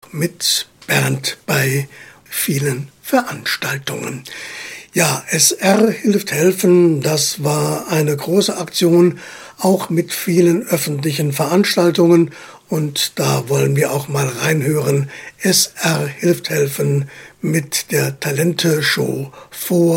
mit Bernd bei vielen Veranstaltungen. Ja, SR hilft helfen, das war eine große Aktion, auch mit vielen öffentlichen Veranstaltungen. Und da wollen wir auch mal reinhören. SR hilft helfen mit der Talente-Show vor